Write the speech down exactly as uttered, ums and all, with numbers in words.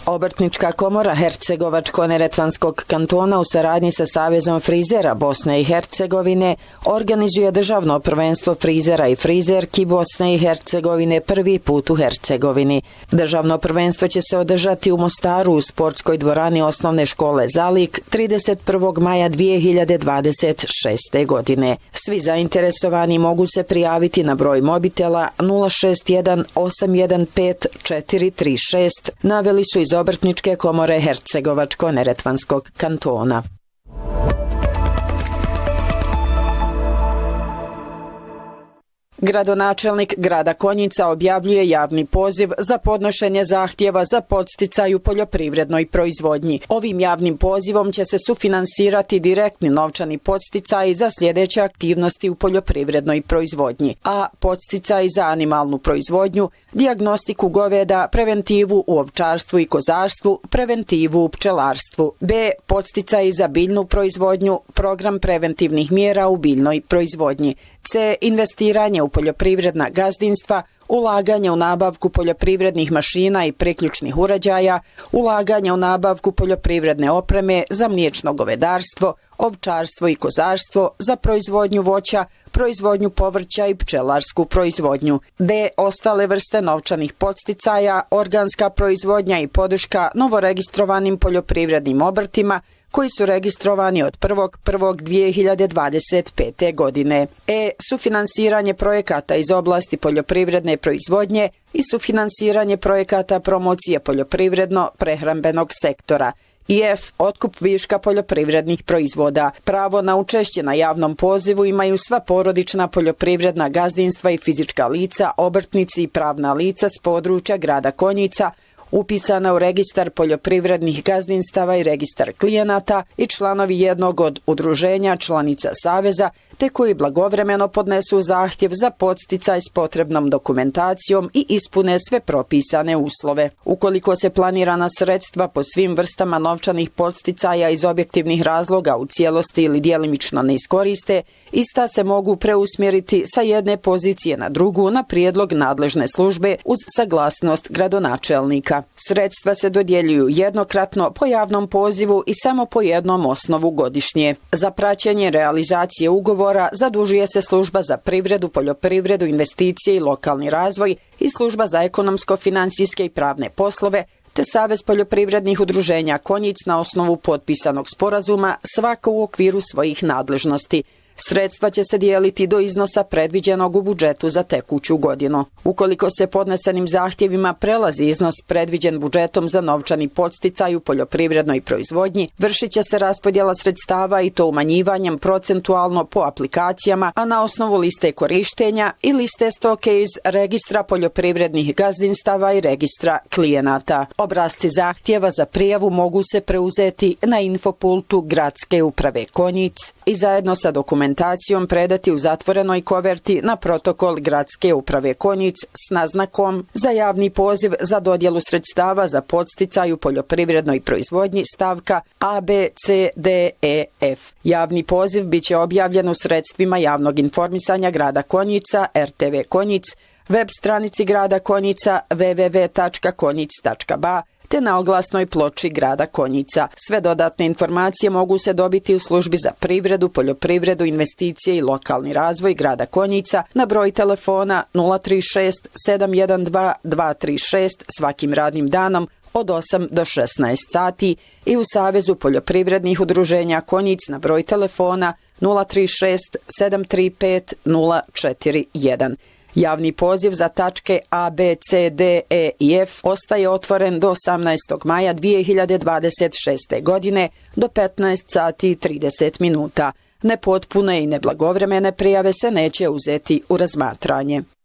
Obrtnička komora Hercegovačko-neretvanskog kantona u saradnji sa Savezom frizera Bosne i Hercegovine organizuje državno prvenstvo frizera i frizerki Bosne i Hercegovine prvi put u Hercegovini. Državno prvenstvo će se održati u Mostaru u sportskoj dvorani osnovne škole Zalik trideset prvog maja dvije hiljade dvadeset šeste. godine. Svi zainteresovani mogu se prijaviti na broj mobitela nula šest jedan osam jedan pet četiri tri šest, naveli su iz Obrtničke komore Hercegovačko-neretvanskog kantona. Gradonačelnik grada Konjica objavljuje javni poziv za podnošenje zahtjeva za podsticaj u poljoprivrednoj proizvodnji. Ovim javnim pozivom će se sufinansirati direktni novčani podsticaji za sljedeće aktivnosti u poljoprivrednoj proizvodnji: a. Podsticaj za animalnu proizvodnju, dijagnostiku goveda, preventivu u ovčarstvu i kozarstvu, preventivu u pčelarstvu; b. Podsticaj za biljnu proizvodnju, program preventivnih mjera u biljnoj proizvodnji; c. Investiranje u poljoprivredna gazdinstva, ulaganje u nabavku poljoprivrednih mašina i priključnih uređaja, ulaganje u nabavku poljoprivredne opreme za mliječno govedarstvo, ovčarstvo i kozarstvo, za proizvodnju voća, proizvodnju povrća i pčelarsku proizvodnju; d. Ostale vrste novčanih podsticaja, organska proizvodnja i podrška novoregistrovanim poljoprivrednim obrtima koji su registrovani od prvog prvog dvije hiljade dvadeset pete. godine. E. Sufinansiranje projekata iz oblasti poljoprivredne proizvodnje i sufinansiranje projekata promocije poljoprivredno-prehrambenog sektora. I F. Otkup viška poljoprivrednih proizvoda. Pravo na učešće na javnom pozivu imaju sva porodična poljoprivredna gazdinstva i fizička lica, obrtnici i pravna lica s područja grada Konjica, upisana u registar poljoprivrednih gazdinstava i registar klijenata i članovi jednog od udruženja članica Saveza, te koji blagovremeno podnesu zahtjev za podsticaj s potrebnom dokumentacijom i ispune sve propisane uslove. Ukoliko se planirana sredstva po svim vrstama novčanih podsticaja iz objektivnih razloga u cijelosti ili djelimično ne iskoriste, ista se mogu preusmjeriti sa jedne pozicije na drugu na prijedlog nadležne službe uz saglasnost gradonačelnika. Sredstva se dodjeljuju jednokratno po javnom pozivu i samo po jednom osnovu godišnje. Za praćenje realizacije ugovora zadužuje se Služba za privredu, poljoprivredu, investicije i lokalni razvoj i Služba za ekonomsko-financijske i pravne poslove, te Savez poljoprivrednih udruženja Konjic na osnovu potpisanog sporazuma, svako u okviru svojih nadležnosti. Sredstva će se dijeliti do iznosa predviđenog u budžetu za tekuću godinu. Ukoliko se podnesenim zahtjevima prelazi iznos predviđen budžetom za novčani podsticaj u poljoprivrednoj proizvodnji, vršit će se raspodjela sredstava i to umanjivanjem procentualno po aplikacijama, a na osnovu liste korištenja i liste stoke iz registra poljoprivrednih gazdinstava i registra klijenata. Obrasci zahtjeva za prijavu mogu se preuzeti na infopultu Gradske uprave Konjic i zajedno sa dokumentacijom dokumentacijom predati u zatvorenoj koverti na protokol Gradske uprave Konjic s naznakom za javni poziv za dodjelu sredstava za podsticaj u poljoprivrednoj proizvodnji stavka A, B, C, D, E, F. Javni poziv biće objavljen u sredstvima javnog informisanja grada Konjica, R T V Konjic, web stranici grada Konjica w w w tačka konjic tačka ba te na oglasnoj ploči grada Konjica. Sve dodatne informacije mogu se dobiti u Službi za privredu, poljoprivredu, investicije i lokalni razvoj grada Konjica na broj telefona nula tri šest sedam jedan dva dva tri šest svakim radnim danom od osam do šesnaest sati i u Savezu poljoprivrednih udruženja Konjic na broj telefona nula tri šest sedam tri pet nula četiri jedan. Javni poziv za tačke A, B, C, D, E i F ostaje otvoren do osamnaestog maja dvije hiljade dvadeset šeste. godine do petnaest sati i trideset minuta. Nepotpune i neblagovremene prijave se neće uzeti u razmatranje.